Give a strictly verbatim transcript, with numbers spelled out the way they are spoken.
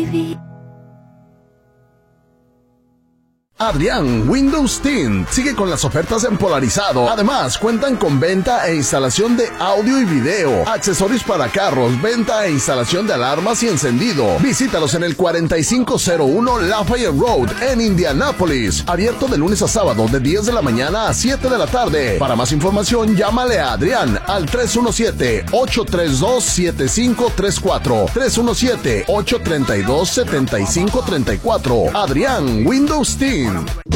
Adrián Windows Tint sigue con las ofertas en polarizado. Además, cuentan con venta e instalación de audio y video, accesorios para carros, venta e instalación de alarmas y encendido. Visítalos en el cuarenta y cinco cero uno Lafayette Road en Indianápolis. Abierto de lunes a sábado de diez de la mañana a siete de la tarde. Para más información, llámale a Adrián al tres uno siete, ocho tres dos, siete cinco tres cuatro. tres uno siete, ocho tres dos, siete cinco tres cuatro. Adrián Windows Tint.